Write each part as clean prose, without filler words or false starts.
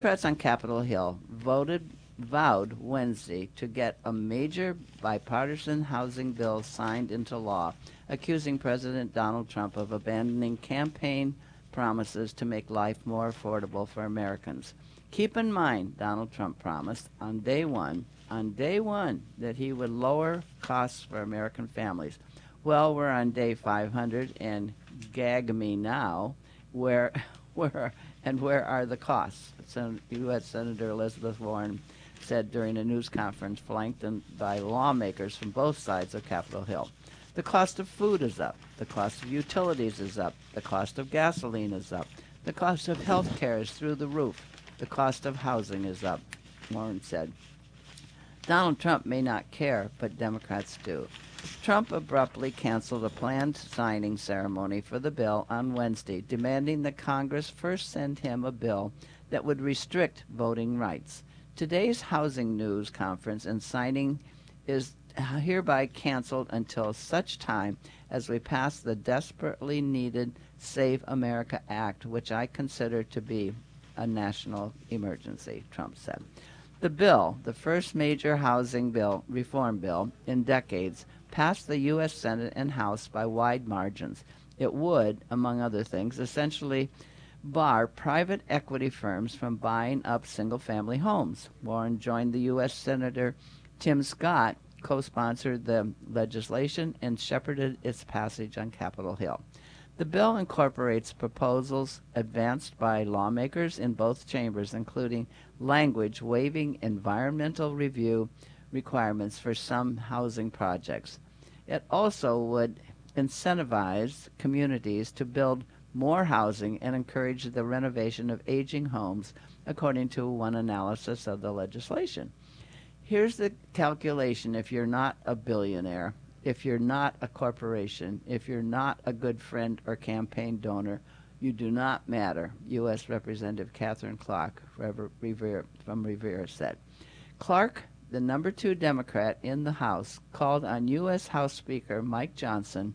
Democrats on Capitol Hill vowed Wednesday to get a major bipartisan housing bill signed into law, accusing President Donald Trump of abandoning campaign promises to make life more affordable for Americans. Keep in mind, Donald Trump promised on day one, that he would lower costs for American families. Well, we're on day 500, and gag me now, where, where are the costs? U.S. Senator Elizabeth Warren said during a news conference flanked by lawmakers from both sides of Capitol Hill. The cost of food is up. The cost of utilities is up. The cost of gasoline is up. The cost of health care is through the roof. The cost of housing is up, Warren said. Donald Trump may not care, but Democrats do. Trump abruptly canceled a planned signing ceremony for the bill on Wednesday, demanding that Congress first send him a bill that would restrict voting rights. Today's housing news conference and signing is hereby canceled until such time as we pass the desperately needed Save America Act, which I consider to be a national emergency, Trump said. The bill, the first major housing reform bill in decades, passed the U.S. Senate and House by wide margins. It would, among other things, essentially bar private equity firms from buying up single-family homes. Warren joined the U.S. Senator Tim Scott, co-sponsored the legislation, and shepherded its passage on Capitol Hill. The bill incorporates proposals advanced by lawmakers in both chambers, including language waiving environmental review requirements for some housing projects. It also would incentivize communities to build more housing and encourage the renovation of aging homes, according to one analysis of the legislation. Here's the calculation if you're not a billionaire, if you're not a corporation, if you're not a good friend or campaign donor, you do not matter, U.S. Representative Catherine Clark from Revere said. Clark, the number 2 Democrat in the House, called on U.S. House Speaker Mike Johnson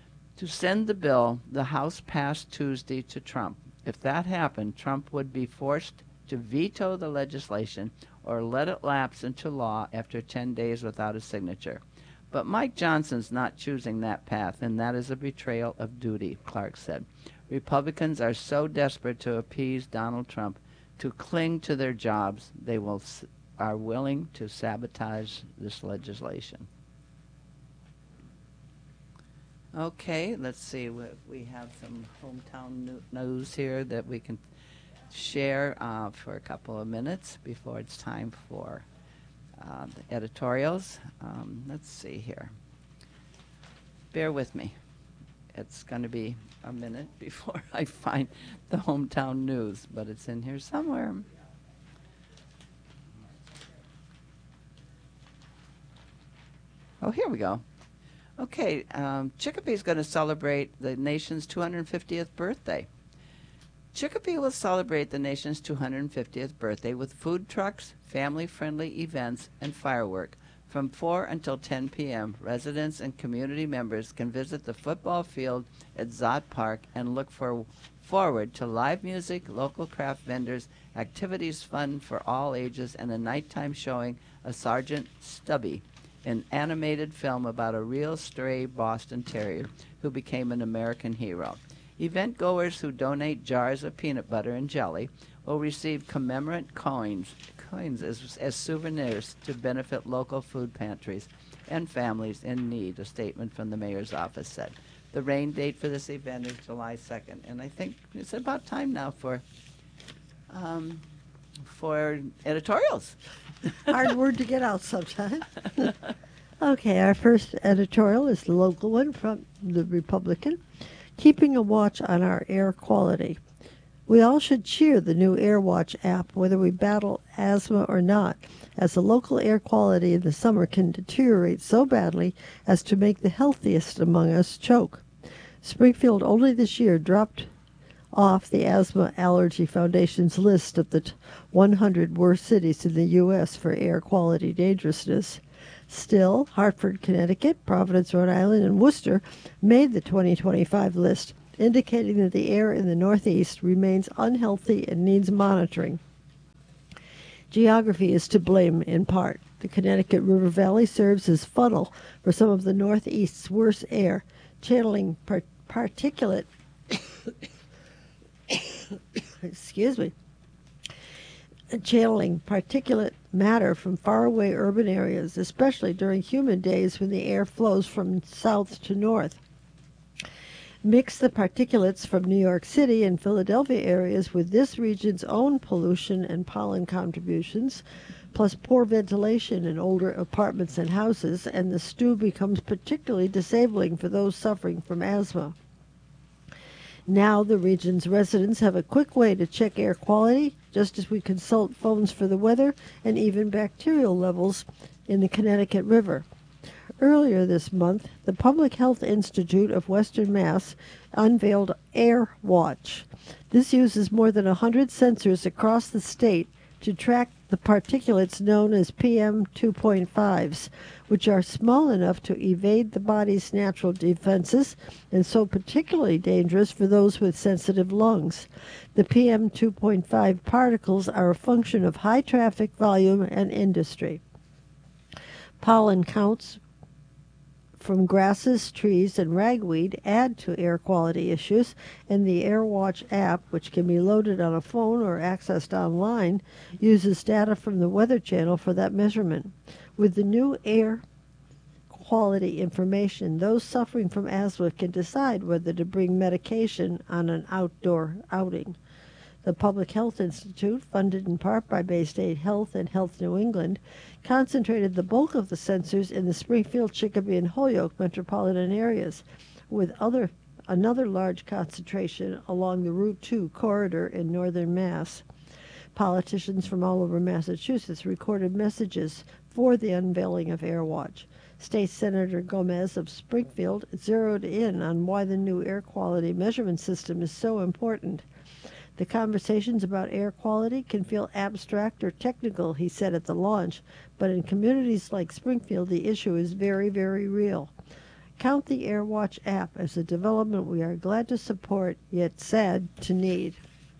to send the bill the House passed Tuesday to Trump. If that happened, Trump would be forced to veto the legislation or let it lapse into law after 10 days without a signature. But Mike Johnson's not choosing that path, and that is a betrayal of duty, Clark said. Republicans are so desperate to appease Donald Trump, to cling to their jobs, are willing to sabotage this legislation. Okay, let's see. We have some hometown news here that we can share for a couple of minutes before it's time for the editorials. Let's see here. Bear with me. It's going to be a minute before I find the hometown news, but it's in here somewhere. Oh, here we go. Okay, Chicopee is going to celebrate the nation's 250th birthday. Chicopee will celebrate the nation's 250th birthday with food trucks, family-friendly events, and firework. From 4 until 10 p.m., residents and community members can visit the football field at Zott Park and look forward to live music, local craft vendors, activities fun for all ages, and a nighttime showing of Sergeant Stubby, an animated film about a real stray Boston Terrier who became an American hero. Event goers who donate jars of peanut butter and jelly will receive commemorate coins as souvenirs to benefit local food pantries and families in need, a statement from the mayor's office said. The rain date for this event is July 2nd, and I think it's about time now for editorials. Hard word to get out sometime. Okay, our first editorial is the local one from the Republican, keeping a watch on our air quality. We all should cheer the new AirWatch app, whether we battle asthma or not, as the local air quality in the summer can deteriorate so badly as to make the healthiest among us choke. Springfield only this year dropped off the Asthma Allergy Foundation's list of the 100 worst cities in the U.S. for air quality dangerousness. Still, Hartford, Connecticut, Providence, Rhode Island, and Worcester made the 2025 list, indicating that the air in the Northeast remains unhealthy and needs monitoring. Geography is to blame in part. The Connecticut River Valley serves as funnel for some of the Northeast's worst air, channeling particulate excuse me, channeling particulate matter from faraway urban areas, especially during humid days when the air flows from south to north. Mix the particulates from New York City and Philadelphia areas with this region's own pollution and pollen contributions, plus poor ventilation in older apartments and houses, and the stew becomes particularly disabling for those suffering from asthma. Now the region's residents have a quick way to check air quality, just as we consult phones for the weather and even bacterial levels in the Connecticut River. Earlier this month, the Public Health Institute of Western Mass unveiled Air Watch. This uses more than 100 sensors across the state to track the particulates known as PM 2.5s, which are small enough to evade the body's natural defenses and so particularly dangerous for those with sensitive lungs. The PM 2.5 particles are a function of high traffic volume and industry. Pollen counts from grasses, trees, and ragweed add to air quality issues, and the AirWatch app, which can be loaded on a phone or accessed online, uses data from the Weather Channel for that measurement. With the new air quality information, those suffering from asthma can decide whether to bring medication on an outdoor outing. The Public Health Institute, funded in part by Baystate Health and Health New England, concentrated the bulk of the sensors in the Springfield, Chicopee, and Holyoke metropolitan areas, with another large concentration along the Route 2 corridor in northern Mass. Politicians from all over Massachusetts recorded messages for the unveiling of AirWatch. State Senator Gomez of Springfield zeroed in on why the new air quality measurement system is so important. The conversations about air quality can feel abstract or technical, he said at the launch, but in communities like Springfield, the issue is very, very real. Count the AirWatch app as a development we are glad to support, yet sad to need.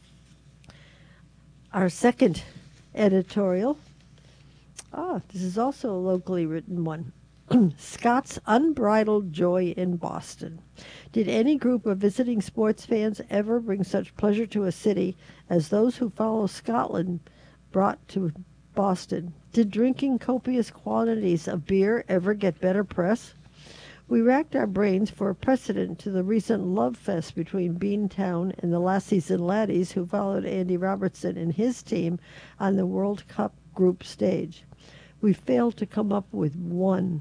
Our second editorial, this is also a locally written one. Scott's unbridled joy in Boston. Did any group of visiting sports fans ever bring such pleasure to a city as those who follow Scotland brought to Boston? Did drinking copious quantities of beer ever get better press? We racked our brains for a precedent to the recent love fest between Beantown and the last season laddies who followed Andy Robertson and his team on the World Cup group stage. We failed to come up with one.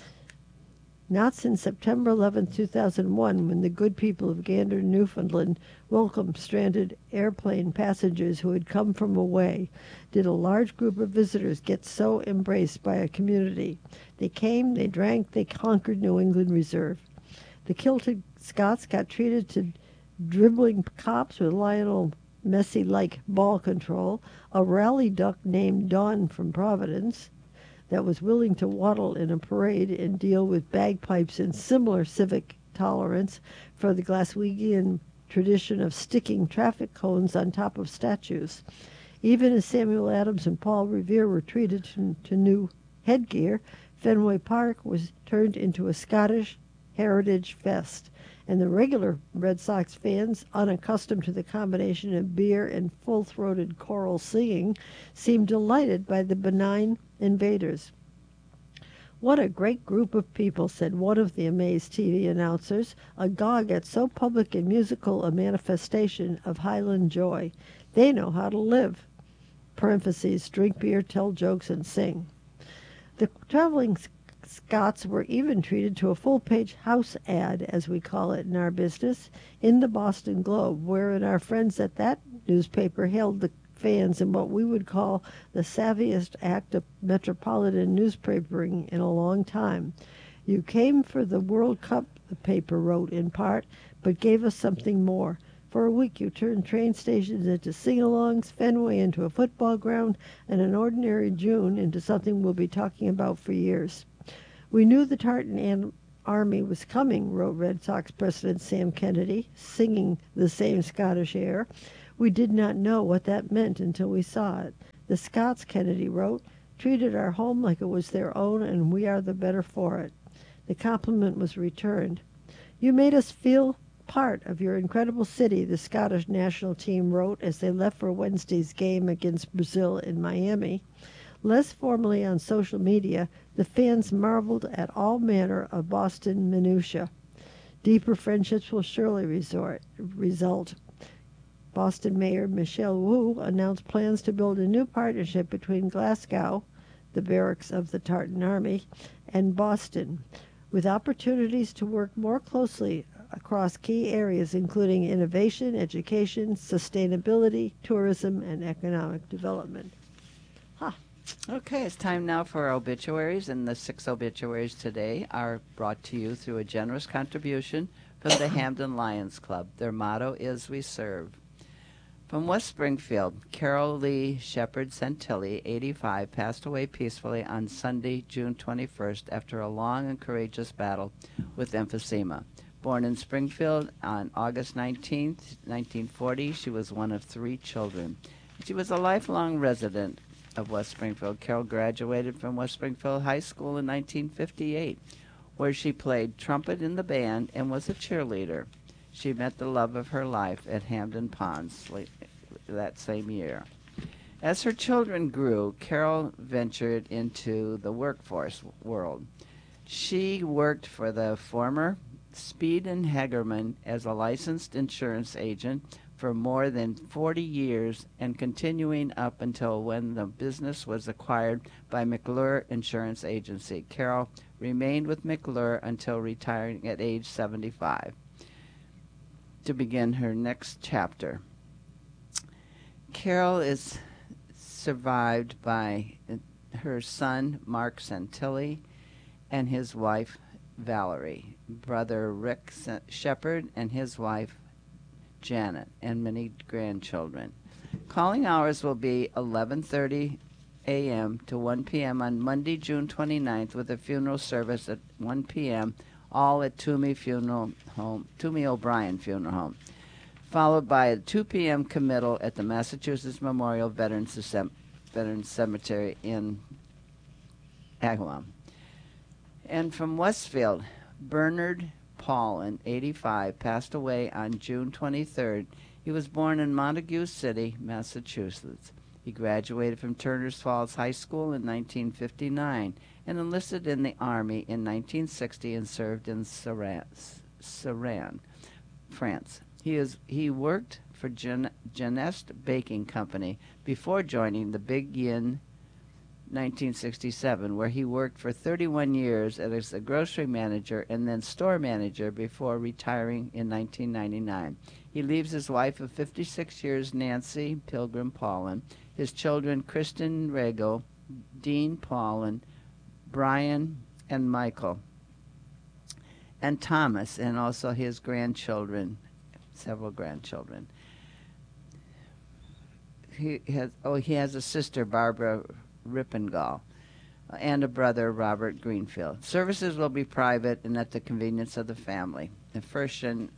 Not since September 11, 2001, when the good people of Gander, Newfoundland, welcomed stranded airplane passengers who had come from away, did a large group of visitors get so embraced by a community. They came, they drank, they conquered New England Reserve. The kilted Scots got treated to dribbling cops with Lionel Messi-like ball control, a rally duck named Dawn from Providence, that was willing to waddle in a parade and deal with bagpipes and similar civic tolerance for the Glaswegian tradition of sticking traffic cones on top of statues. Even as Samuel Adams and Paul Revere were treated to new headgear, Fenway Park was turned into a Scottish heritage fest, and the regular Red Sox fans, unaccustomed to the combination of beer and full-throated choral singing, seemed delighted by the benign invaders. "What a great group of people," said one of the amazed TV announcers, agog at so public and musical a manifestation of Highland joy. "They know how to live." Parentheses, drink beer, tell jokes, and sing. The traveling Scots were even treated to a full-page house ad, as we call it in our business, in the Boston Globe, wherein our friends at that newspaper hailed the fans in what we would call the savviest act of metropolitan newspapering in a long time. "You came for the World Cup," the paper wrote in part, "but gave us something more. For a week you turned train stations into sing-alongs, Fenway into a football ground, and an ordinary June into something we'll be talking about for years." "We knew the Tartan Army was coming," wrote Red Sox President Sam Kennedy, singing the same Scottish air. "We did not know what that meant until we saw it. The Scots, Kennedy wrote, treated our home like it was their own, and we are the better for it. The compliment was returned. You made us feel part of your incredible city, the Scottish national team wrote as they left for Wednesday's game against Brazil in Miami. Less formally on social media, the fans marveled at all manner of Boston minutiae. Deeper friendships will surely result. Boston Mayor Michelle Wu announced plans to build a new partnership between Glasgow, the barracks of the Tartan Army, and Boston, with opportunities to work more closely across key areas including innovation, education, sustainability, tourism, and economic development. Okay, it's time now for our obituaries, and the 6 obituaries today are brought to you through a generous contribution from the Hampden Lions Club. Their motto is "We Serve." From West Springfield, Carol Lee Shepard Santilli, 85, passed away peacefully on Sunday, June 21st, after a long and courageous battle with emphysema. Born in Springfield on August 19, 1940, she was one of 3 children. She was a lifelong resident of West Springfield. Carol graduated from West Springfield High School in 1958, where she played trumpet in the band and was a cheerleader. She met the love of her life at Hampden Ponds that same year. As her children grew, Carol ventured into the workforce world. She worked for the former Speed and Hagerman as a licensed insurance agent for more than 40 years and continuing up until when the business was acquired by McClure Insurance Agency. Carol remained with McClure until retiring at age 75 to begin her next chapter. Carol is survived by her son, Mark Santilli, and his wife, Valerie, brother Rick Shepard, and his wife, Janet, and many grandchildren. Calling hours will be 11:30 a.m. to 1 p.m. on Monday, June 29th, with a funeral service at 1 p.m., all at Toomey O'Brien Funeral Home, followed by a 2 p.m. committal at the Massachusetts Memorial Veterans Cemetery in Agawam. And from Westfield, Bernard Paulin, 85, passed away on June 23rd. He was born in Montague City, Massachusetts. He graduated from Turner's Falls High School in 1959 and enlisted in the Army in 1960 and served in Saran, France. He worked for Genest Baking Company before joining the Big Yin 1967, where he worked for 31 years as a grocery manager and then store manager before retiring in 1999. He leaves his wife of 56 years, Nancy Pilgrim Paulin, his children, Kristen Rego, Dean Paulin, Brian and Michael, and Thomas, and also his grandchildren, several grandchildren. He has a sister, Barbara Rippengall, and a brother, Robert Greenfield. Services will be private and at the convenience of the family. The First and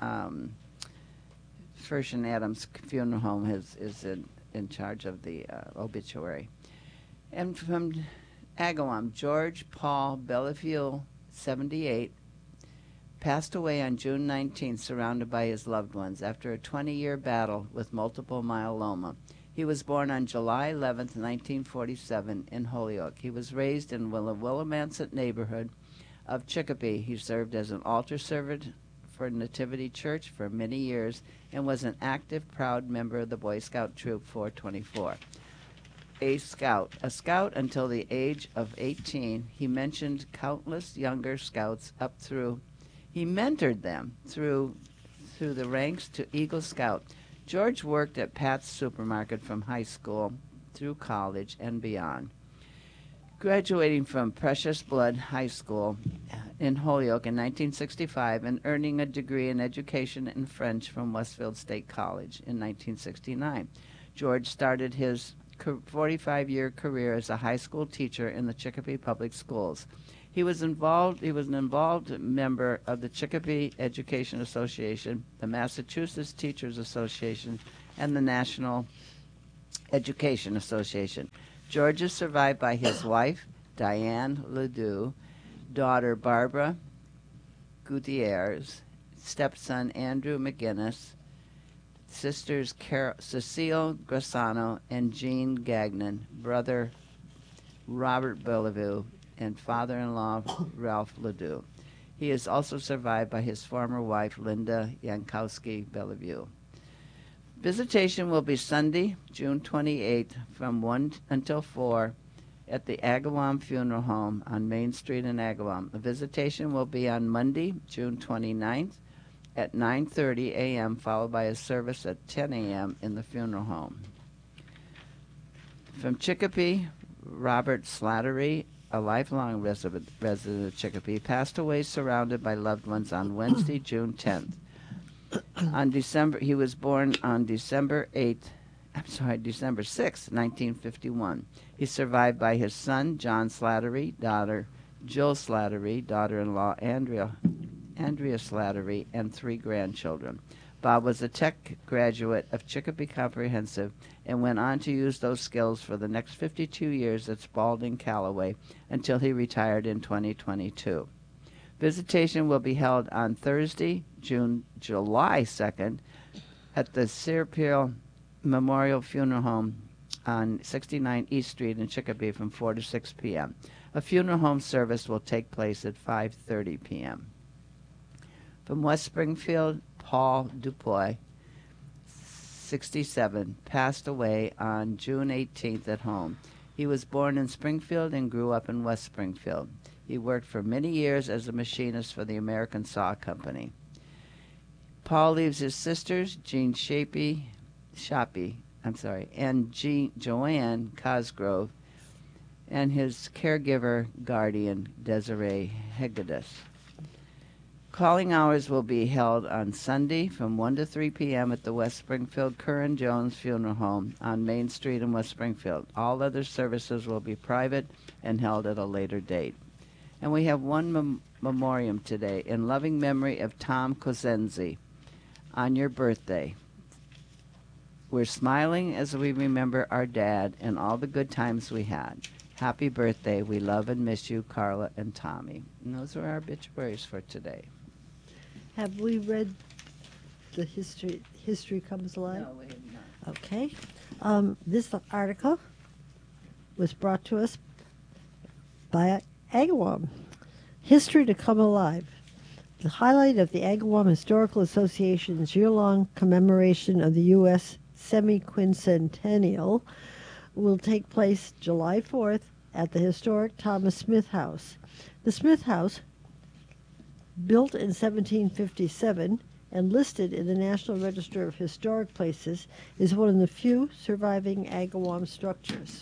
Adams Funeral Home is in charge of the obituary. And from Agawam, George Paul Bellevue, 78, passed away on June 19th, surrounded by his loved ones after a 20-year battle with multiple myeloma. He was born on July 11th, 1947, in Holyoke. He was raised in the Willimantic neighborhood of Chicopee. He served as an altar servant for Nativity Church for many years and was an active, proud member of the Boy Scout Troop 424. A scout until the age of 18, he mentored countless younger scouts he mentored them through the ranks to Eagle Scout. George worked at Pat's Supermarket from high school through college and beyond. Graduating from Precious Blood High School in Holyoke in 1965 and earning a degree in education in French from Westfield State College in 1969. George started his 45-year career as a high school teacher in the Chicopee Public Schools. He was an involved member of the Chicopee Education Association, the Massachusetts Teachers Association, and the National Education Association. George is survived by his wife, Diane Ledoux, daughter Barbara Gutierrez, stepson Andrew McGinnis, sisters Cecile Grassano and Jean Gagnon, brother Robert Bellevue, and father-in-law Ralph Ledoux. He is also survived by his former wife, Linda Yankowski Bellevue. Visitation will be Sunday, June 28th, from 1 until 4 at the Agawam Funeral Home on Main Street in Agawam. The visitation will be on Monday, June 29th at 9:30 a.m., followed by a service at 10 a.m. in the funeral home. From Chicopee, Robert Slattery, a lifelong resident of Chicopee, passed away surrounded by loved ones on Wednesday, June 10th. He was born on December 6, 1951. He's survived by his son, John Slattery, daughter Jill Slattery, daughter-in-law Andrea Slattery, and 3 grandchildren. Bob was a tech graduate of Chicopee Comprehensive and went on to use those skills for the next 52 years at Spalding Callaway until he retired in 2022. Visitation will be held on Thursday, July 2nd at the Sir Peel Memorial Funeral Home on 69 East Street in Chicopee from 4 to 6 p.m. A funeral home service will take place at 5:30 p.m. From West Springfield, Paul Dupuy, 67, passed away on June 18th at home. He was born in Springfield and grew up in West Springfield. He worked for many years as a machinist for the American Saw Company. Paul leaves his sisters, Jean and Joanne Cosgrove, and his caregiver guardian, Desiree Hegedus. Calling hours will be held on Sunday from 1 to 3 p.m. at the West Springfield Curran Jones Funeral Home on Main Street in West Springfield. All other services will be private and held at a later date. And we have one memoriam today in loving memory of Tom Cosenzi on your birthday. We're smiling as we remember our dad and all the good times we had. Happy birthday. We love and miss you, Carla and Tommy. And those are our obituaries for today. Have we read the History Comes Alive? No, we have not. Okay. This article was brought to us by Agawam. History to Come Alive. The highlight of the Agawam Historical Association's year-long commemoration of the U.S. semi-quincentennial will take place July 4th at the historic Thomas Smith House. The Smith House, built in 1757 and listed in the National Register of Historic Places, is one of the few surviving Agawam structures.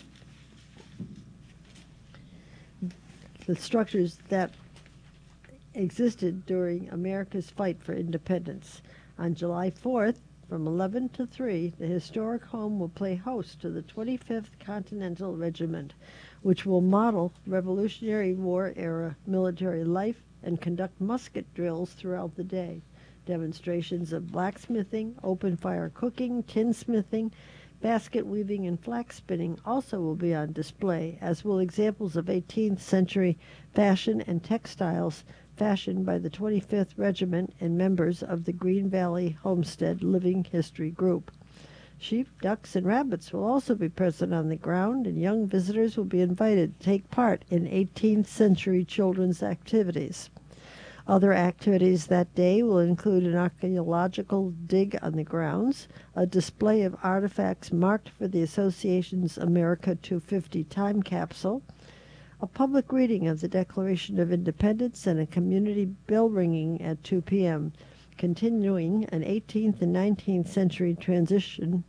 The structures that existed during America's fight for independence. On July 4th, from 11 to 3, the historic home will play host to the 25th Continental Regiment, which will model Revolutionary War-era military life and conduct musket drills throughout the day. Demonstrations of blacksmithing, open-fire cooking, tinsmithing, basket weaving, and flax spinning also will be on display, as will examples of 18th century fashion and textiles fashioned by the 25th Regiment and members of the Green Valley Homestead Living History Group. Sheep, ducks, and rabbits will also be present on the ground, and young visitors will be invited to take part in 18th century children's activities. Other activities that day will include an archaeological dig on the grounds, a display of artifacts marked for the Association's America 250 time capsule, a public reading of the Declaration of Independence, and a community bell ringing at 2 p.m., continuing an 18th and 19th century tradition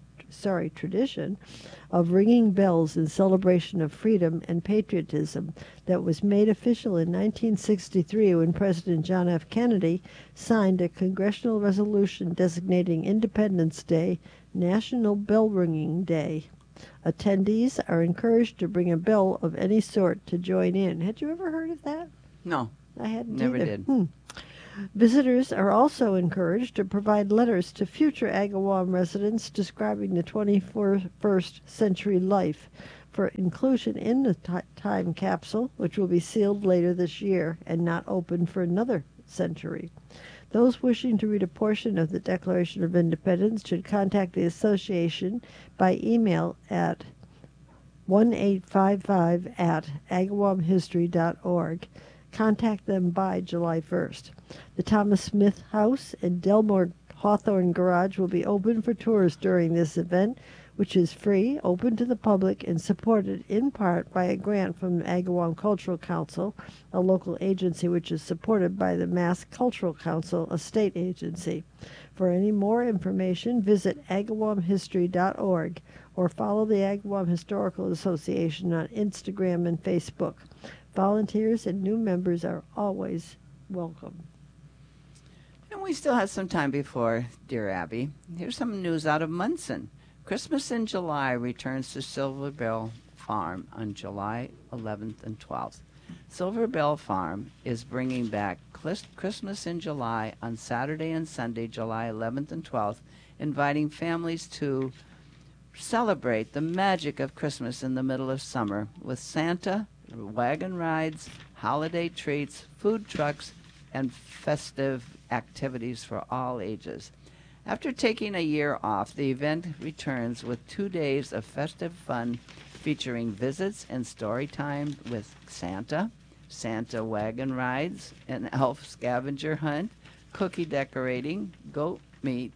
of ringing bells in celebration of freedom and patriotism that was made official in 1963 when President John F. Kennedy signed a congressional resolution designating Independence Day National Bell Ringing Day. Attendees are encouraged to bring a bell of any sort to join in. Had you ever heard of that? No, I hadn't never either. did. Visitors are also encouraged to provide letters to future Agawam residents describing the 21st century life for inclusion in the time capsule, which will be sealed later this year and not open for another century. Those wishing to read a portion of the Declaration of Independence should contact the association by email at 1855@agawamhistory.org. Contact them by July 1st. The Thomas Smith House and Delmore Hawthorne Garage will be open for tours during this event, which is free, open to the public, and supported in part by a grant from the Agawam Cultural Council, a local agency which is supported by the Mass Cultural Council, a state agency. For any more information, visit agawamhistory.org or follow the Agawam Historical Association on Instagram and Facebook. Volunteers and new members are always welcome. And we still have some time before Dear Abby. Here's some news out of Munson. Christmas in July returns to Silver Bell Farm on July 11th and 12th. Silver Bell Farm is bringing back Christmas in July on Saturday and Sunday, July 11th and 12th, inviting families to celebrate the magic of Christmas in the middle of summer with Santa, wagon rides, holiday treats, food trucks, and festive activities for all ages. After taking a year off, the event returns with 2 days of festive fun featuring visits and story time with Santa, Santa wagon rides, an elf scavenger hunt, cookie decorating, goat meat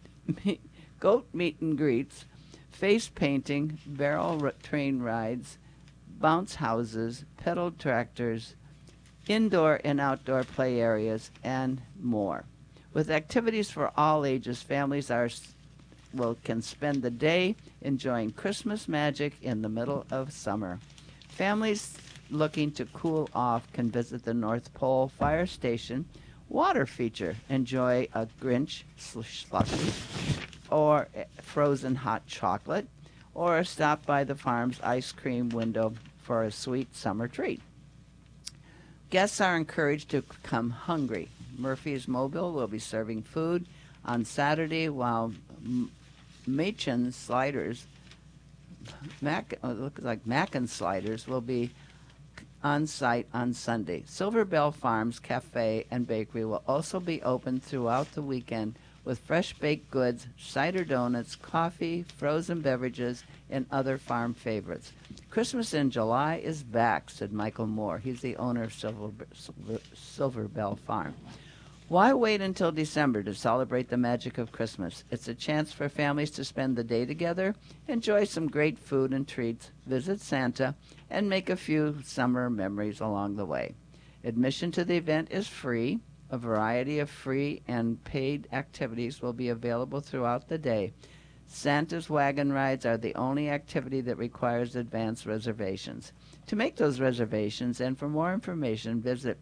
and greets, face painting, barrel train rides, bounce houses, pedal tractors, indoor and outdoor play areas, and more. With activities for all ages, families can spend the day enjoying Christmas magic in the middle of summer. Families looking to cool off can visit the North Pole Fire Station water feature, enjoy a Grinch slushie or frozen hot chocolate, or stop by the farm's ice cream window for a sweet summer treat. Guests are encouraged to come hungry. Murphy's Mobile will be serving food on Saturday, while Macon Sliders, looks like Mackin Sliders, will be on site on Sunday. Silver Bell Farms Cafe and Bakery will also be open throughout the weekend with fresh baked goods, cider donuts, coffee, frozen beverages, and other farm favorites. Christmas in July is back, said Michael Moore. He's the owner of Silver Bell Farm. Why wait until December to celebrate the magic of Christmas? It's a chance for families to spend the day together, enjoy some great food and treats, visit Santa, and make a few summer memories along the way. Admission to the event is free. A variety of free and paid activities will be available throughout the day. Santa's wagon rides are the only activity that requires advance reservations. To make those reservations and for more information, visit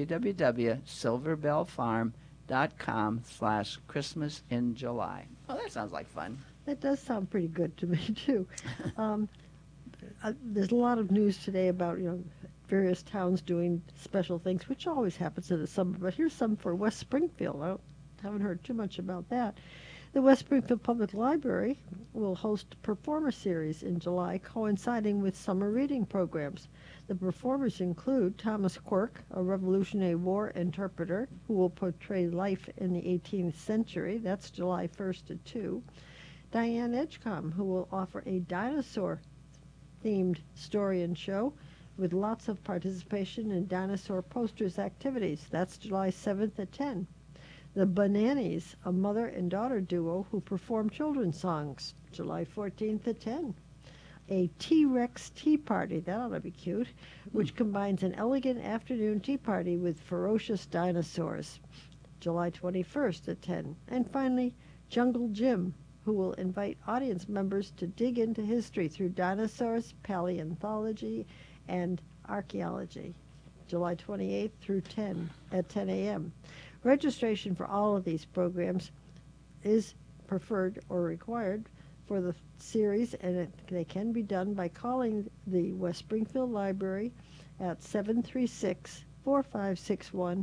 www.silverbellfarm.com/ChristmasInJuly. Oh, that sounds like fun. That does sound pretty good to me, too. There's a lot of news today about, various towns doing special things, which always happens in the summer. But here's some for West Springfield. I haven't heard too much about that. The West Springfield Public Library will host a performer series in July, coinciding with summer reading programs. The performers include Thomas Quirk, a Revolutionary War interpreter who will portray life in the 18th century. That's July 1st at 2. Diane Edgecombe, who will offer a dinosaur-themed story and show with lots of participation in dinosaur posters activities. That's July 7th at 10. The Bananis, a mother and daughter duo who perform children's songs, July 14th at 10. A T-Rex tea party, that ought to be cute, which combines an elegant afternoon tea party with ferocious dinosaurs, July 21st at 10. And finally, Jungle Jim, who will invite audience members to dig into history through dinosaurs, paleontology, and archaeology, July 28th through 10 at 10 a.m. Registration for all of these programs is preferred or required for the series, and they can be done by calling the West Springfield Library at 736-4561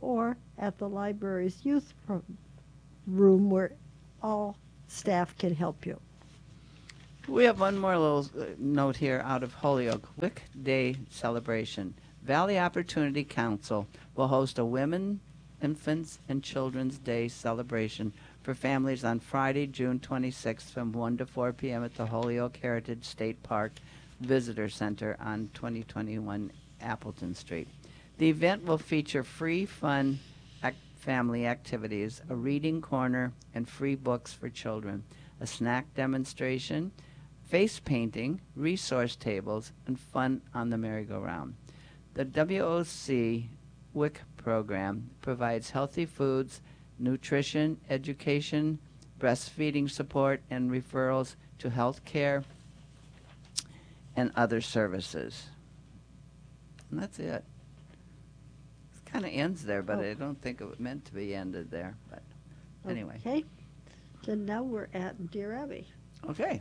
or at the library's room where all staff can help you. We have one more little note here out of Holyoke. Wick Day celebration. Valley Opportunity Council will host a Women, Infants, and Children's Day celebration for families on Friday, June 26th from 1 to 4 p.m. at the Holyoke Heritage State Park Visitor Center on 2021 Appleton Street. The event will feature free, fun family activities, a reading corner, and free books for children, a snack demonstration, face painting, resource tables, and fun on the merry-go-round. The WOC WIC program provides healthy foods, nutrition, education, breastfeeding support, and referrals to health care and other services. And that's it. It kind of ends there, but I don't think it was meant to be ended there. But anyway. Okay. Then now we're at Dear Abby. Okay.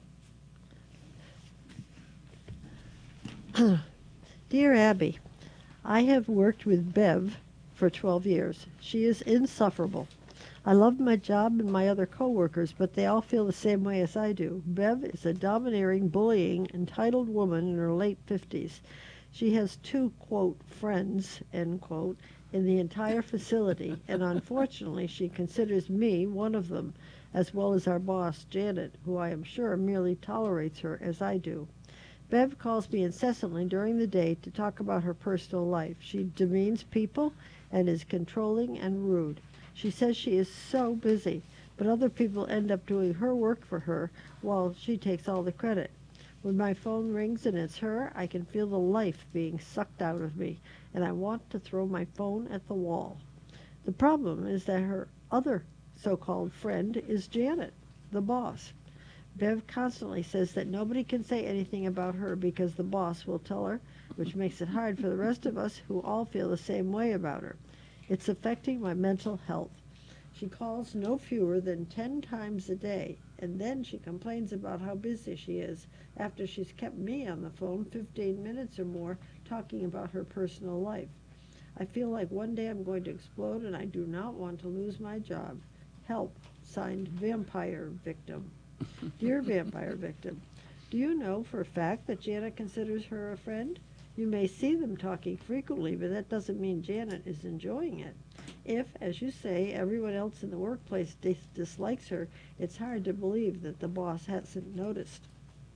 Dear Abby, I have worked with Bev for 12 years. She is insufferable. I love my job and my other coworkers, but they all feel the same way as I do. Bev is a domineering, bullying, entitled woman in her late 50s. She has two, quote, friends, end quote, in the entire facility, and unfortunately she considers me one of them, as well as our boss, Janet, who I am sure merely tolerates her as I do. Bev calls me incessantly during the day to talk about her personal life. She demeans people and is controlling and rude. She says she is so busy, but other people end up doing her work for her while she takes all the credit. When my phone rings and it's her, I can feel the life being sucked out of me, and I want to throw my phone at the wall. The problem is that her other so-called friend is Janet, the boss. Bev constantly says that nobody can say anything about her because the boss will tell her, which makes it hard for the rest of us who all feel the same way about her. It's affecting my mental health. She calls no fewer than 10 times a day, and then she complains about how busy she is after she's kept me on the phone 15 minutes or more talking about her personal life. I feel like one day I'm going to explode, and I do not want to lose my job. Help. Signed, Vampire Victim. Dear Vampire Victim, do you know for a fact that Janet considers her a friend? You may see them talking frequently, but that doesn't mean Janet is enjoying it. If, as you say, everyone else in the workplace dislikes her, it's hard to believe that the boss hasn't noticed.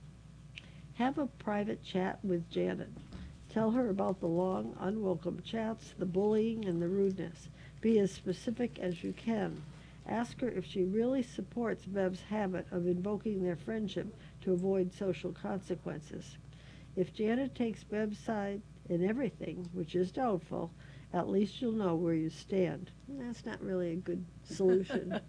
Have a private chat with Janet. Tell her about the long, unwelcome chats, the bullying, and the rudeness. Be as specific as you can. Ask her if she really supports Bev's habit of invoking their friendship to avoid social consequences. If Janet takes Bev's side in everything, which is doubtful, at least you'll know where you stand. That's not really a good solution.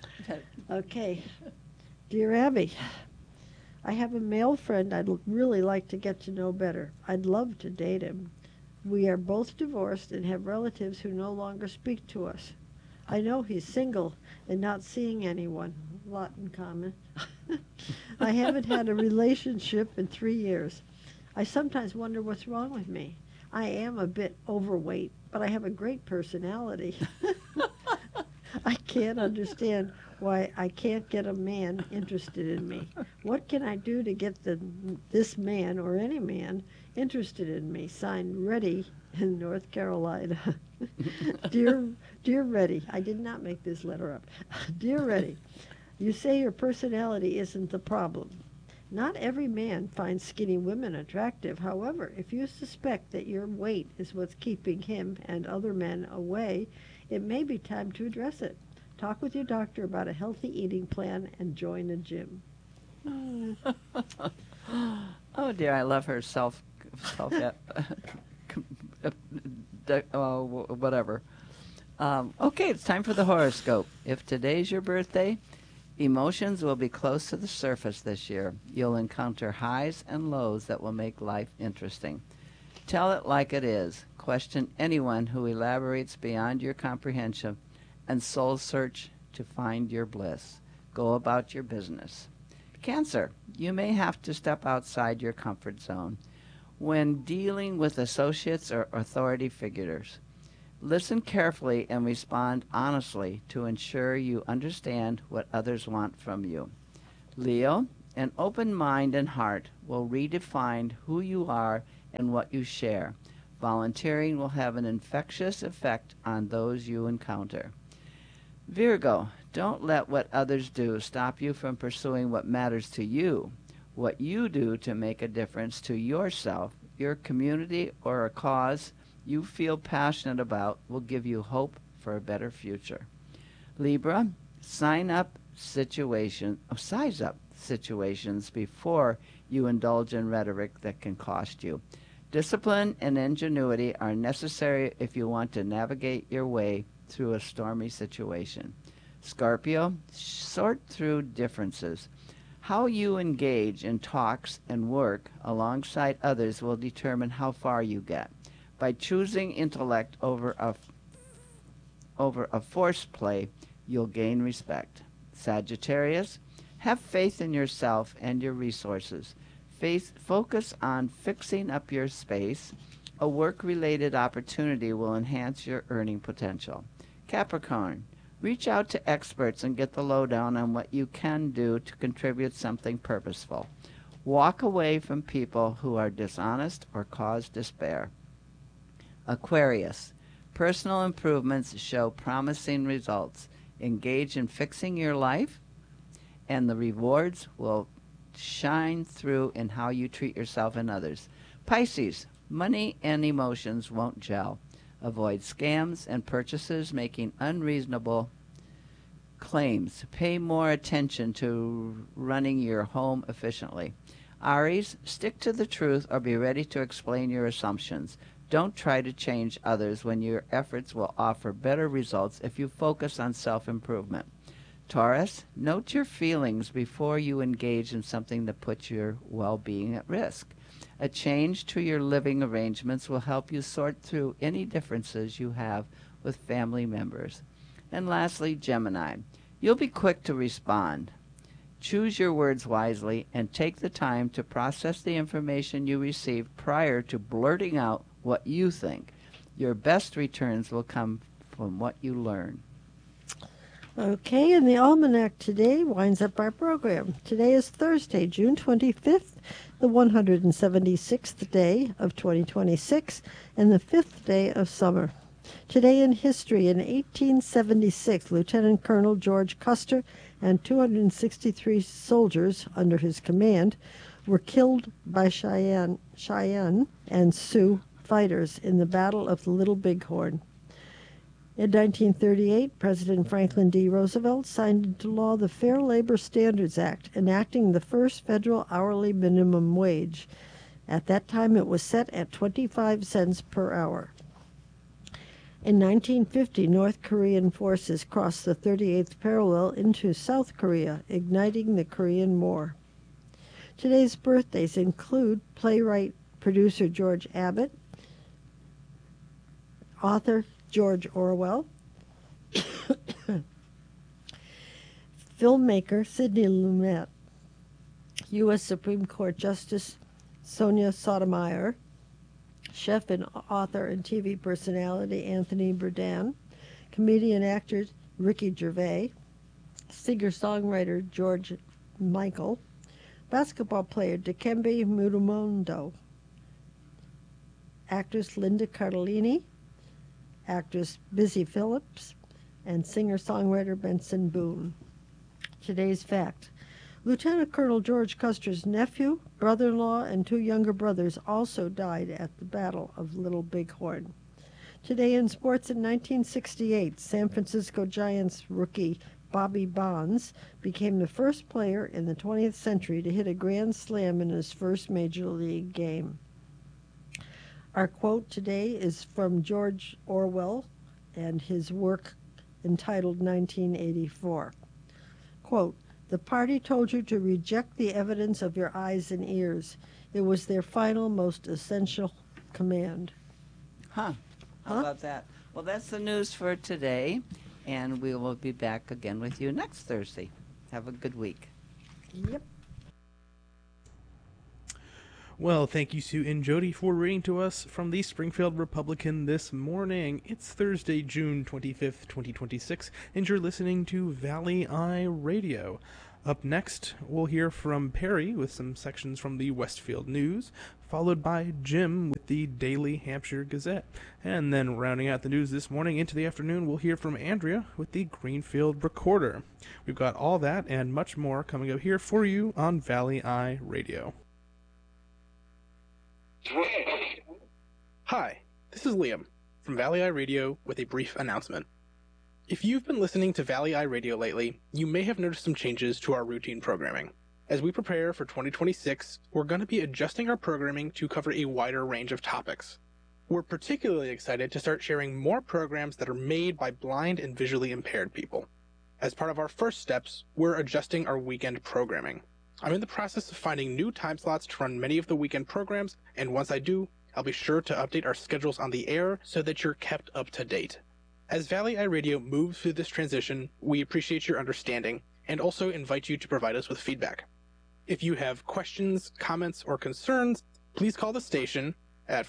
Okay. Dear Abby, I have a male friend I'd really like to get to know better. I'd love to date him. We are both divorced and have relatives who no longer speak to us. I know he's single and not seeing anyone. A lot in common. I haven't had a relationship in 3 years. I sometimes wonder what's wrong with me. I am a bit overweight, but I have a great personality. I can't understand why I can't get a man interested in me. What can I do to get this man or any man interested in me? Signed, Reddy in North Carolina. Dear Reddy, I did not make this letter up. Dear Reddy, you say your personality isn't the problem. Not every man finds skinny women attractive. However, if you suspect that your weight is what's keeping him and other men away, it may be time to address it. Talk with your doctor about a healthy eating plan and join a gym. Oh dear, I love her whatever. Okay, it's time for the horoscope. If today's your birthday, emotions will be close to the surface this year. You'll encounter highs and lows that will make life interesting. Tell it like it is. Question anyone who elaborates beyond your comprehension, and soul search to find your bliss. Go about your business. Cancer, you may have to step outside your comfort zone when dealing with associates or authority figures. Listen carefully and respond honestly to ensure you understand what others want from you. Leo, an open mind and heart will redefine who you are and what you share. Volunteering will have an infectious effect on those you encounter. Virgo, don't let what others do stop you from pursuing what matters to you. What you do to make a difference to yourself, your community, or a cause you feel passionate about will give you hope for a better future. Libra, size up situations before you indulge in rhetoric that can cost you. Discipline and ingenuity are necessary if you want to navigate your way through a stormy situation. Scorpio, sort through differences. How you engage in talks and work alongside others will determine how far you get. By choosing intellect over a forced play, you'll gain respect. Sagittarius, have faith in yourself and your resources. Focus on fixing up your space. A work-related opportunity will enhance your earning potential. Capricorn, reach out to experts and get the lowdown on what you can do to contribute something purposeful. Walk away from people who are dishonest or cause despair. Aquarius, personal improvements show promising results. Engage in fixing your life, and the rewards will shine through in how you treat yourself and others. Pisces, money and emotions won't gel. Avoid scams and purchases making unreasonable claims. Pay more attention to running your home efficiently. Aries, stick to the truth or be ready to explain your assumptions. Don't try to change others when your efforts will offer better results if you focus on self-improvement. Taurus, note your feelings before you engage in something that puts your well-being at risk. A change to your living arrangements will help you sort through any differences you have with family members. And lastly, Gemini, you'll be quick to respond. Choose your words wisely and take the time to process the information you receive prior to blurting out what you think. Your best returns will come from what you learn. Okay, and the almanac today winds up our program. Today is Thursday, June 25th, the 176th day of 2026, and the 5th day of summer. Today in history, in 1876, Lieutenant Colonel George Custer and 263 soldiers under his command were killed by Cheyenne and Sioux fighters in the Battle of the Little Bighorn. In 1938, President Franklin D. Roosevelt signed into law the Fair Labor Standards Act, enacting the first federal hourly minimum wage. At that time, it was set at 25 cents per hour. In 1950, North Korean forces crossed the 38th parallel into South Korea, igniting the Korean War. Today's birthdays include playwright, producer George Abbott, author George Orwell, filmmaker Sidney Lumet, U.S. Supreme Court Justice Sonia Sotomayor, chef and author and TV personality Anthony Bourdain, comedian actor Ricky Gervais, singer-songwriter George Michael, basketball player Dikembe Mutombo, actress Linda Cardellini, actress Busy Phillips, and singer-songwriter Benson Boone. Today's fact. Lieutenant Colonel George Custer's nephew, brother-in-law, and 2 younger brothers also died at the Battle of Little Bighorn. Today in sports, in 1968, San Francisco Giants rookie Bobby Bonds became the first player in the 20th century to hit a grand slam in his first major league game. Our quote today is from George Orwell and his work entitled 1984. Quote, "The party told you to reject the evidence of your eyes and ears. It was their final, most essential command." How about that? Well, that's the news for today, and we will be back again with you next Thursday. Have a good week. Yep. Well, thank you, Sue and Jody, for reading to us from the Springfield Republican this morning. It's Thursday, June 25th, 2026, and you're listening to Valley Eye Radio. Up next, we'll hear from Perry with some sections from the Westfield News, followed by Jim with the Daily Hampshire Gazette. And then rounding out the news this morning into the afternoon, we'll hear from Andrea with the Greenfield Recorder. We've got all that and much more coming up here for you on Valley Eye Radio. Hi, this is Liam from Valley Eye Radio with a brief announcement. If you've been listening to Valley Eye Radio lately, you may have noticed some changes to our routine programming. As we prepare for 2026, we're going to be adjusting our programming to cover a wider range of topics. We're particularly excited to start sharing more programs that are made by blind and visually impaired people. As part of our first steps, we're adjusting our weekend programming. I'm in the process of finding new time slots to run many of the weekend programs, and once I do, I'll be sure to update our schedules on the air so that you're kept up to date. As Valley Eye Radio moves through this transition, we appreciate your understanding and also invite you to provide us with feedback. If you have questions, comments, or concerns, please call the station at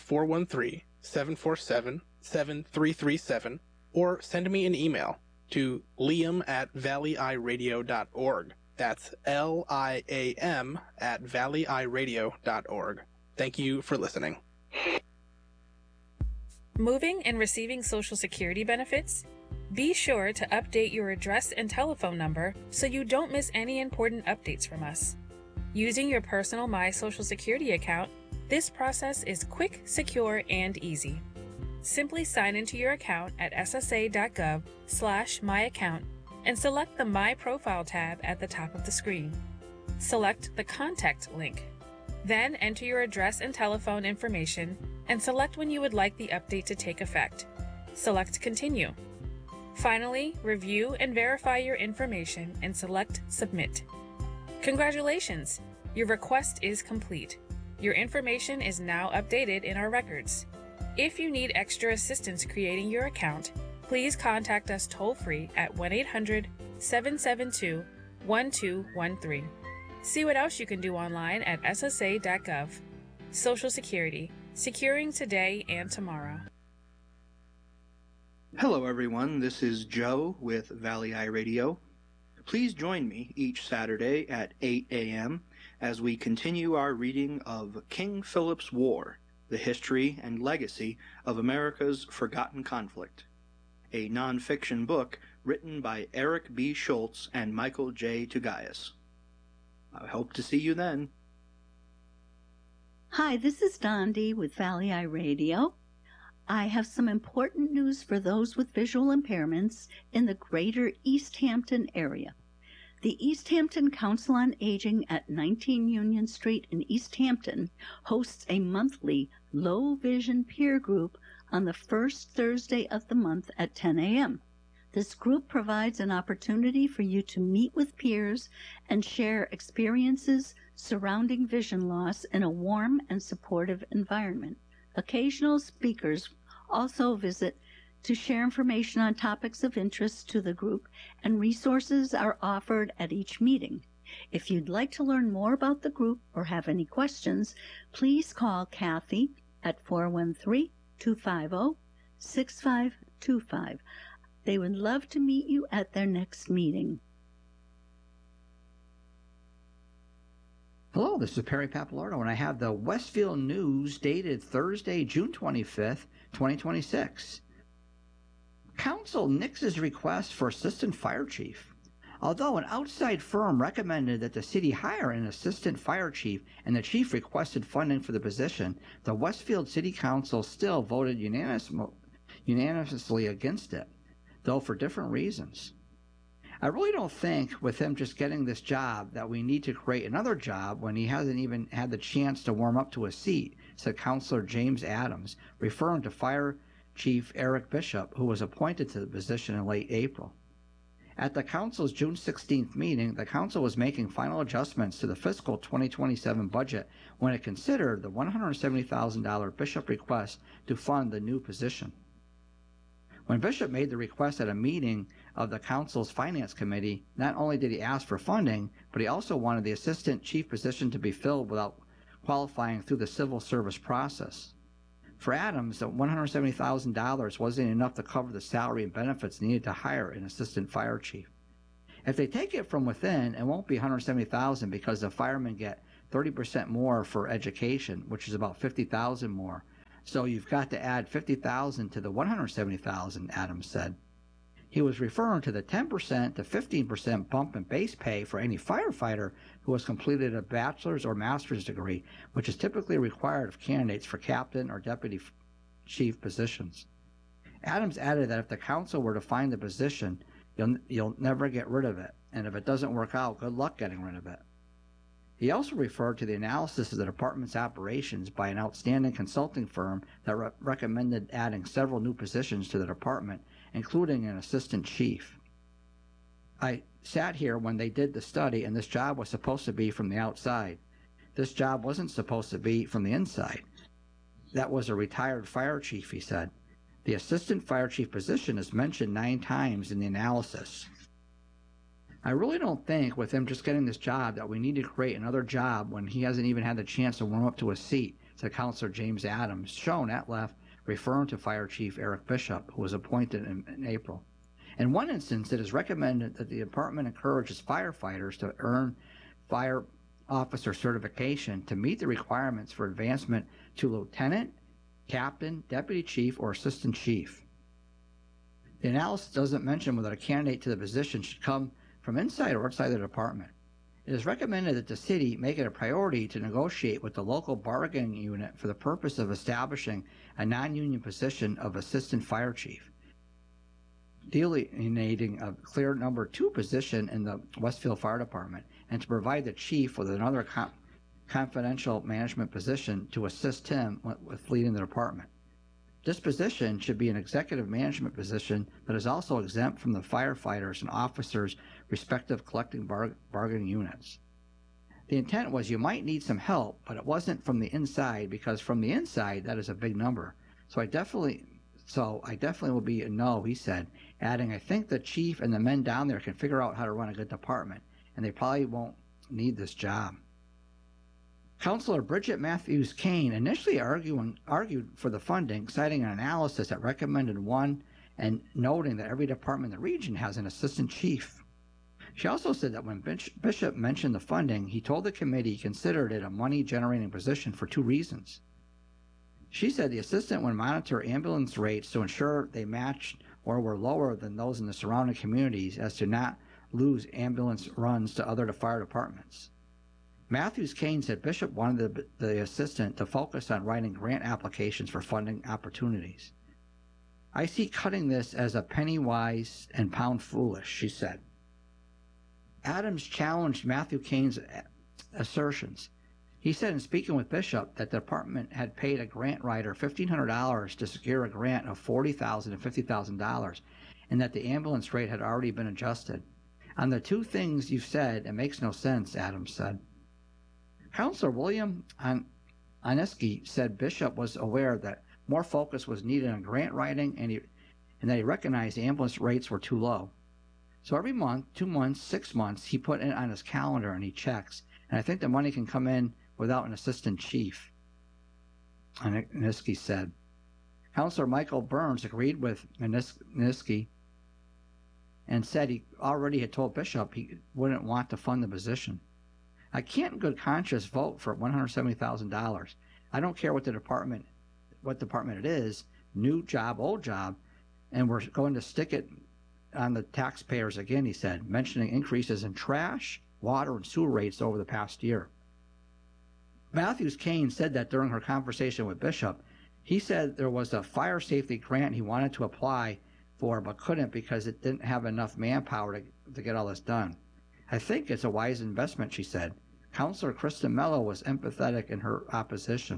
413-747-7337 or send me an email to liam@valleyeyeradio.org. That's liam@valleyeyeradio.org. Thank you for listening. Moving and receiving Social Security benefits? Be sure to update your address and telephone number so you don't miss any important updates from us. Using your personal My Social Security account, this process is quick, secure, and easy. Simply sign into your account at ssa.gov/myaccount and select the My Profile tab at the top of the screen. Select the Contact link. Then enter your address and telephone information and select when you would like the update to take effect. Select Continue. Finally, review and verify your information and select Submit. Congratulations! Your request is complete. Your information is now updated in our records. If you need extra assistance creating your account, please contact us toll-free at 1-800-772-1213. See what else you can do online at ssa.gov. Social Security, securing today and tomorrow. Hello everyone, this is Joe with Valley Eye Radio. Please join me each Saturday at 8 a.m. as we continue our reading of King Philip's War, the history and legacy of America's forgotten conflict, a nonfiction book written by Eric B. Schultz and Michael J. Tugayas. I hope to see you then. Hi, this is Dondi with Valley Eye Radio. I have some important news for those with visual impairments in the greater East Hampton area. The East Hampton Council on Aging at 19 Union Street in East Hampton hosts a monthly low vision peer group on the first Thursday of the month at 10 a.m. This group provides an opportunity for you to meet with peers and share experiences surrounding vision loss in a warm and supportive environment. Occasional speakers also visit to share information on topics of interest to the group, and resources are offered at each meeting. If you'd like to learn more about the group or have any questions, please call Kathy at 413-250-6525. They would love to meet you at their next meeting. Hello, this is Perry Pappalardo, and I have the Westfield News dated Thursday, June 25th, 2026. Council nixes request for assistant fire chief. Although an outside firm recommended that the city hire an assistant fire chief and the chief requested funding for the position, the Westfield City Council still voted unanimously against it, though for different reasons. I really don't think with him just getting this job that we need to create another job when he hasn't even had the chance to warm up to a seat, said Councilor James Adams, referring to Fire Chief Eric Bishop, who was appointed to the position in late April. At the Council's June 16th meeting, the Council was making final adjustments to the fiscal 2027 budget when it considered the $170,000 Bishop request to fund the new position. When Bishop made the request at a meeting of the Council's Finance Committee, not only did he ask for funding, but he also wanted the assistant chief position to be filled without qualifying through the civil service process. For Adams, the $170,000 wasn't enough to cover the salary and benefits needed to hire an assistant fire chief. If they take it from within, it won't be $170,000 because the firemen get 30% more for education, which is about $50,000 more. So you've got to add $50,000 to the $170,000, Adams said. He was referring to the 10% to 15% bump in base pay for any firefighter who has completed a bachelor's or master's degree, which is typically required of candidates for captain or deputy chief positions. Adams added that if the council were to find the position, you'll never get rid of it, and if it doesn't work out, good luck getting rid of it. He also referred to the analysis of the department's operations by an outstanding consulting firm that recommended adding several new positions to the department, including an assistant chief. I sat here when they did the study, and this job was supposed to be from the outside. This job wasn't supposed to be from the inside. That was a retired fire chief, he said. The assistant fire chief position is mentioned 9 times in the analysis. I really don't think with him just getting this job that we need to create another job when he hasn't even had the chance to warm up to a seat, said Councilor James Adams, shown at left, referring to Fire Chief Eric Bishop, who was appointed in April. In one instance, it is recommended that the department encourages firefighters to earn fire officer certification to meet the requirements for advancement to lieutenant, captain, deputy chief, or assistant chief. The analysis doesn't mention whether a candidate to the position should come from inside or outside the department. It is recommended that the city make it a priority to negotiate with the local bargaining unit for the purpose of establishing a non-union position of assistant fire chief, delineating a clear number 2 position in the Westfield Fire Department, and to provide the chief with another confidential management position to assist him with leading the department. This position should be an executive management position that is also exempt from the firefighters and officers' respective collective bargaining units. The intent was you might need some help, but it wasn't from the inside, because from the inside, that is a big number. So I definitely will be a no, he said, adding, I think the chief and the men down there can figure out how to run a good department, and they probably won't need this job. Councilor Bridget Matthews Kane initially argued for the funding, citing an analysis that recommended one and noting that every department in the region has an assistant chief. She also said that when Bishop mentioned the funding, he told the committee he considered it a money-generating position for 2 reasons. She said the assistant would monitor ambulance rates to ensure they matched or were lower than those in the surrounding communities as to not lose ambulance runs to other fire departments. Matthews Kane said Bishop wanted the assistant to focus on writing grant applications for funding opportunities. I see cutting this as a penny wise and pound foolish, she said. Adams challenged Matthew Kane's assertions. He said in speaking with Bishop that the department had paid a grant writer $1,500 to secure a grant of $40,000 and $50,000, and that the ambulance rate had already been adjusted. On the 2 things you've said, it makes no sense, Adams said. Councilor William Oneski said Bishop was aware that more focus was needed on grant writing and that he recognized the ambulance rates were too low. So every month, 2 months, 6 months, he put it on his calendar and he checks. And I think the money can come in without an assistant chief, Oneski said. Councilor Michael Burns agreed with Oneski and said he already had told Bishop he wouldn't want to fund the position. I can't in good conscience vote for $170,000. I don't care what department it is, new job, old job, and we're going to stick it on the taxpayers again, he said, mentioning increases in trash, water, and sewer rates over the past year. Matthews Kane said that during her conversation with Bishop. He said there was a fire safety grant he wanted to apply for but couldn't because it didn't have enough manpower to get all this done. I think it's a wise investment, she said. Councilor Kristen Mello was empathetic in her opposition.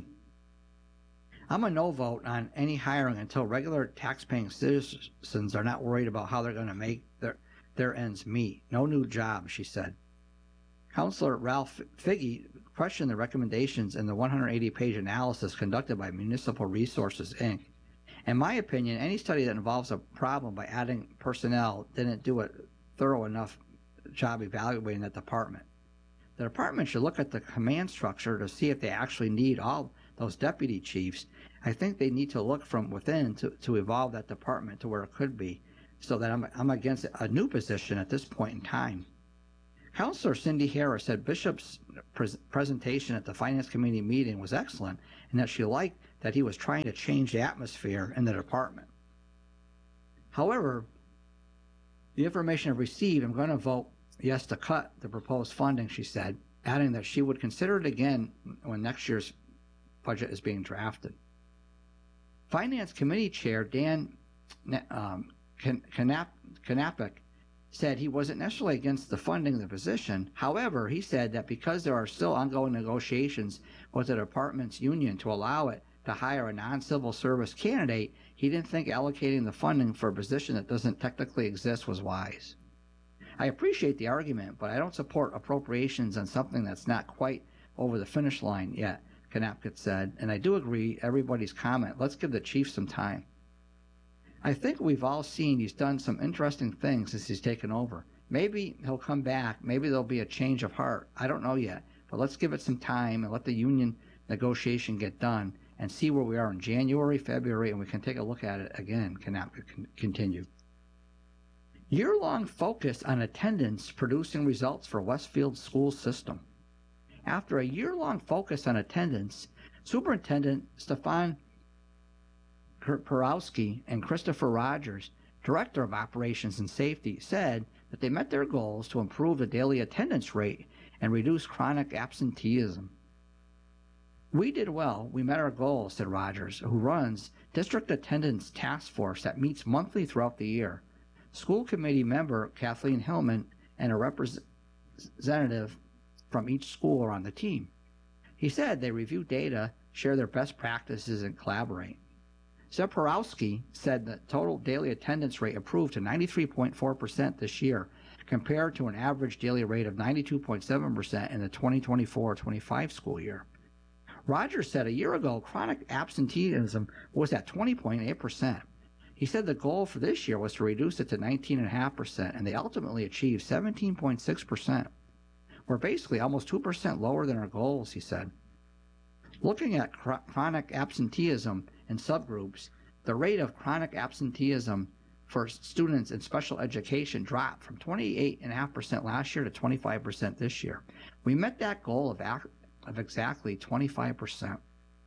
I'm a no vote on any hiring until regular tax-paying citizens are not worried about how they're going to make their ends meet. No new job, she said. Councilor Ralph Figge questioned the recommendations in the 180-page analysis conducted by Municipal Resources, Inc. In my opinion, any study that involves a problem by adding personnel didn't do a thorough enough job evaluating that department. The department should look at the command structure to see if they actually need all those deputy chiefs. I think they need to look from within to evolve that department to where it could be, so that I'm against a new position at this point in time. Counselor Cindy Harris said Bishop's presentation at the Finance Committee meeting was excellent, and that she liked that he was trying to change the atmosphere in the department. However, the information I've received, I'm going to vote yes to cut the proposed funding, she said, adding that she would consider it again when next year's budget is being drafted. Finance Committee Chair Dan Knappich said he wasn't necessarily against the funding of the position. However, he said that because there are still ongoing negotiations with the department's union to allow it to hire a non-civil service candidate, he didn't think allocating the funding for a position that doesn't technically exist was wise. I appreciate the argument, but I don't support appropriations on something that's not quite over the finish line yet, Knappich said, and I do agree everybody's comment. Let's give the chief some time. I think we've all seen he's done some interesting things since he's taken over. Maybe he'll come back. Maybe there'll be a change of heart. I don't know yet, but let's give it some time and let the union negotiation get done and see where we are in January, February, and we can take a look at it again, Knappich continued. Year-long focus on attendance producing results for Westfield school system. After a year-long focus on attendance, Superintendent Stefan Porowski and Christopher Rogers, Director of Operations and Safety, said that they met their goals to improve the daily attendance rate and reduce chronic absenteeism. We did well. We met our goals, said Rogers, who runs District Attendance Task Force that meets monthly throughout the year. School committee member Kathleen Hillman and a representative from each school are on the team. He said they review data, share their best practices, and collaborate. Zeporowski said the total daily attendance rate improved to 93.4% this year, compared to an average daily rate of 92.7% in the 2024-25 school year. Rogers said a year ago chronic absenteeism was at 20.8%. He said the goal for this year was to reduce it to 19.5%, and they ultimately achieved 17.6%. We're basically almost 2% lower than our goals, he said. Looking at chronic absenteeism in subgroups, the rate of chronic absenteeism for students in special education dropped from 28.5% last year to 25% this year. We met that goal of exactly 25%.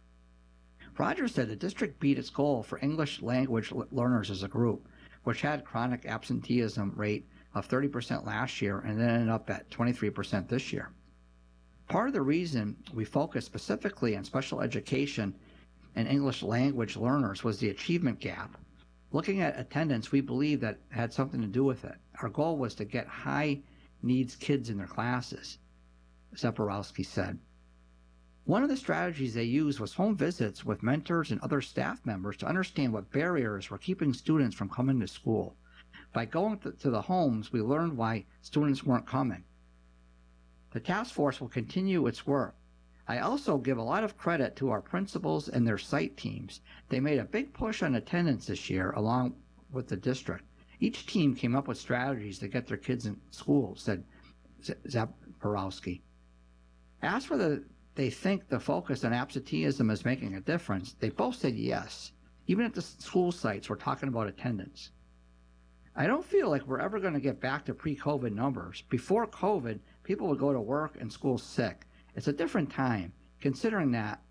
Rogers said the district beat its goal for English language learners as a group, which had chronic absenteeism rate of 30% last year and then ended up at 23% this year. Part of the reason we focused specifically on special education and English language learners was the achievement gap. Looking at attendance, we believe that had something to do with it. Our goal was to get high needs kids in their classes, Zeporowski said. One of the strategies they used was home visits with mentors and other staff members to understand what barriers were keeping students from coming to school. By going to the homes, we learned why students weren't coming. The task force will continue its work. I also give a lot of credit to our principals and their site teams. They made a big push on attendance this year along with the district. Each team came up with strategies to get their kids in school, said Zeporowski. Asked whether they think the focus on absenteeism is making a difference, they both said yes. Even at the school sites, we're talking about attendance. I don't feel like we're ever going to get back to pre-COVID numbers. Before COVID, people would go to work and school sick. It's a different time, considering that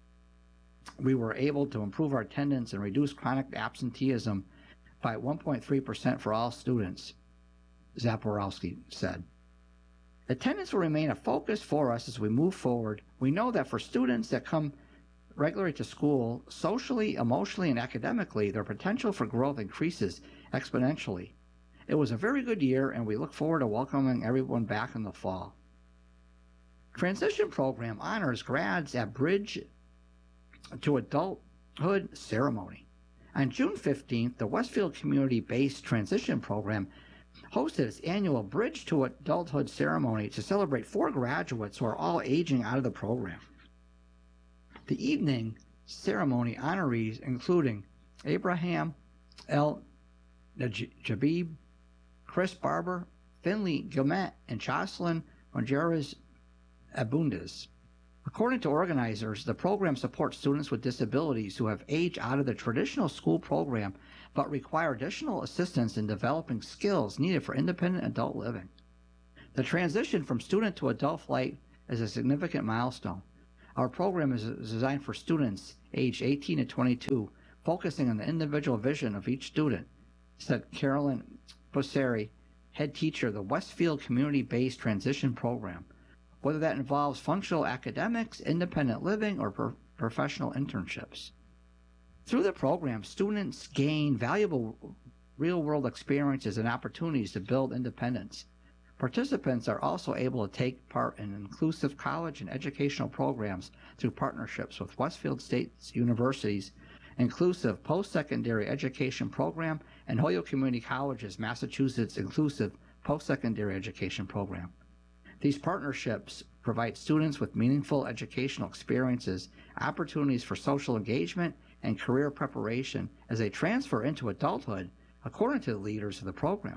we were able to improve our attendance and reduce chronic absenteeism by 1.3% for all students, Zeporowski said. Attendance will remain a focus for us as we move forward. We know that for students that come regularly to school, socially, emotionally, and academically, their potential for growth increases exponentially. It was a very good year, and we look forward to welcoming everyone back in the fall. Transition program honors grads at Bridge to Adulthood ceremony. On June 15th, the Westfield Community-Based Transition Program hosted its annual Bridge to Adulthood ceremony to celebrate 4 graduates who are all aging out of the program. The evening ceremony honorees including Abraham L. Jabib, Chris Barber, Finley Gilmet, and Jocelyn Mongeras Abundes. According to organizers, the program supports students with disabilities who have aged out of the traditional school program but require additional assistance in developing skills needed for independent adult living. The transition from student to adult life is a significant milestone. Our program is designed for students aged 18 to 22, focusing on the individual vision of each student, said Carolyn Bosseri, head teacher of the Westfield Community-Based Transition Program, whether that involves functional academics, independent living, or professional internships. Through the program, students gain valuable real-world experiences and opportunities to build independence. Participants are also able to take part in inclusive college and educational programs through partnerships with Westfield State University's Inclusive Post-Secondary Education Program and Holyoke Community College's Massachusetts Inclusive Post-Secondary Education Program. These partnerships provide students with meaningful educational experiences, opportunities for social engagement, and career preparation as they transfer into adulthood, according to the leaders of the program.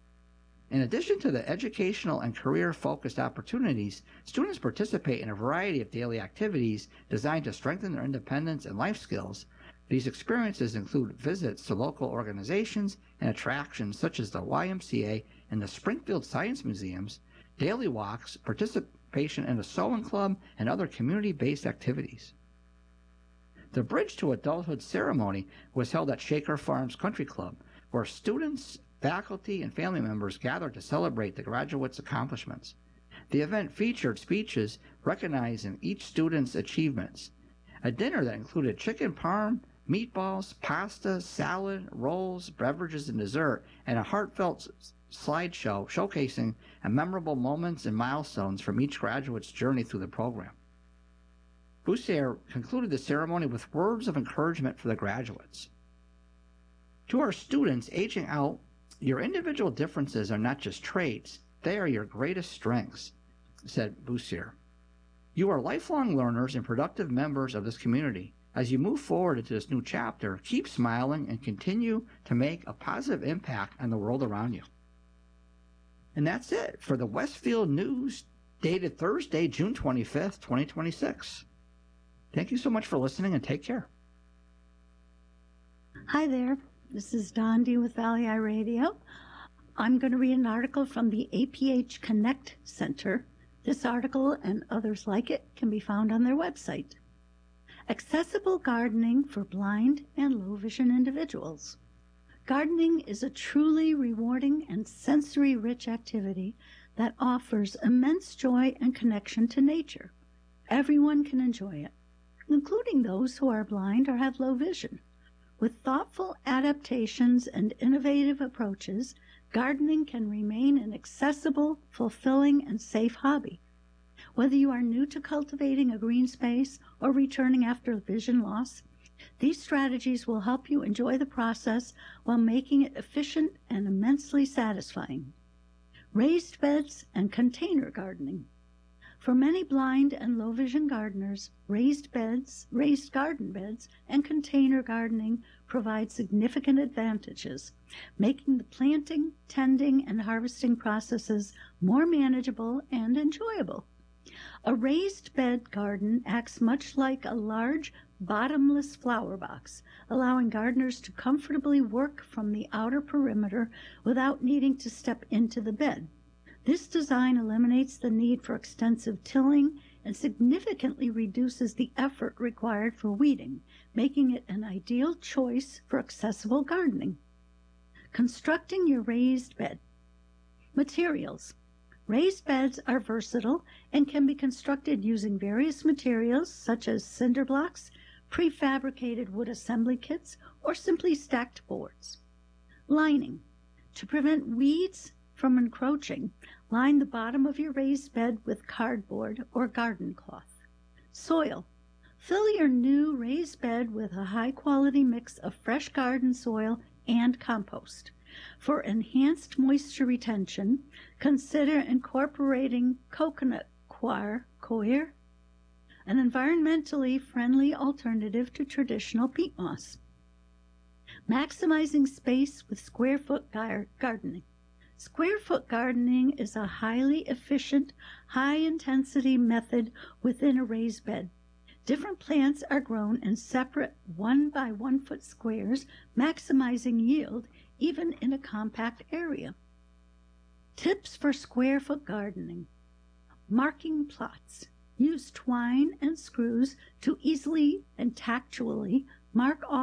In addition to the educational and career-focused opportunities, students participate in a variety of daily activities designed to strengthen their independence and life skills. These experiences include visits to local organizations and attractions such as the YMCA and the Springfield Science Museums, daily walks, participation in a sewing club, and other community-based activities. The Bridge to Adulthood ceremony was held at Shaker Farms Country Club, where students, faculty, and family members gathered to celebrate the graduates' accomplishments. The event featured speeches recognizing each student's achievements, a dinner that included chicken parm, meatballs, pasta, salad, rolls, beverages, and dessert, and a heartfelt slideshow showcasing memorable moments and milestones from each graduate's journey through the program. Boussaire concluded the ceremony with words of encouragement for the graduates. To our students aging out, your individual differences are not just traits, they are your greatest strengths, said Boussaire. You are lifelong learners and productive members of this community. As you move forward into this new chapter, keep smiling and continue to make a positive impact on the world around you. And that's it for the Westfield News, dated Thursday, June 25th, 2026. Thank you so much for listening, and take care. Hi there. This is Dondi with Valley Eye Radio. I'm going to read an article from the APH Connect Center. This article and others like it can be found on their website. Accessible gardening for blind and low vision individuals. Gardening is a truly rewarding and sensory-rich activity that offers immense joy and connection to nature. Everyone can enjoy it, including those who are blind or have low vision. With thoughtful adaptations and innovative approaches, gardening can remain an accessible, fulfilling, and safe hobby. Whether you are new to cultivating a green space or returning after vision loss, these strategies will help you enjoy the process while making it efficient and immensely satisfying. Raised beds and container gardening. For many blind and low vision gardeners, raised garden beds, and container gardening provide significant advantages, making the planting, tending, and harvesting processes more manageable and enjoyable. A raised bed garden acts much like a large, bottomless flower box, allowing gardeners to comfortably work from the outer perimeter without needing to step into the bed. This design eliminates the need for extensive tilling and significantly reduces the effort required for weeding, making it an ideal choice for accessible gardening. Constructing your raised bed. Materials. Raised beds are versatile and can be constructed using various materials such as cinder blocks, prefabricated wood assembly kits, or simply stacked boards. Lining. To prevent weeds from encroaching, line the bottom of your raised bed with cardboard or garden cloth. Soil. Fill your new raised bed with a high-quality mix of fresh garden soil and compost. For enhanced moisture retention, consider incorporating coconut coir, an environmentally friendly alternative to traditional peat moss. Maximizing space with square foot gardening. Square foot gardening is a highly efficient, high-intensity method within a raised bed. Different plants are grown in separate 1 by 1 foot squares, maximizing yield even in a compact area. Tips for square foot gardening. Marking plots. Use twine and screws to easily and tactually mark off